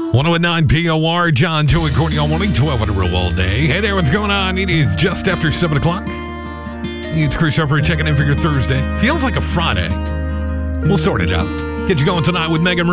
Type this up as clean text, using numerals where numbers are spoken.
109 POR, John, Joey, Courtney all morning, 12 on a roll all day. Hey there, what's going on? It is just after 7 o'clock. It's Chris Harper checking in for your Thursday. Feels like a Friday. We'll sort it out. Get you going tonight with Megan